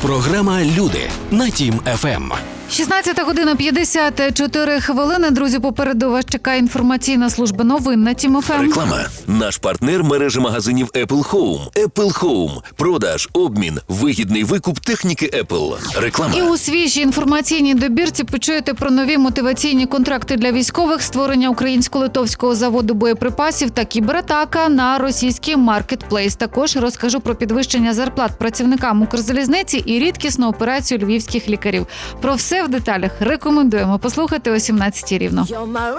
Програма «Люди» на Тім ФМ. 16 година 54 хвилини. Друзі, попереду вас чекає інформаційна служба новин на Тім ФМ. Реклама. Наш партнер – мережа магазинів Apple Home. Apple Home. Продаж, обмін, вигідний викуп техніки Apple. Реклама. І у свіжій інформаційній добірці почуєте про нові мотиваційні контракти для військових, створення українсько-литовського заводу боєприпасів та кібератака на російський маркетплейс. Також розкажу про підвищення зарплат працівникам Укрзалізниці і рідкісну операцію львівських лікарів. Про все в деталях рекомендуємо послухати о 17-й рівно.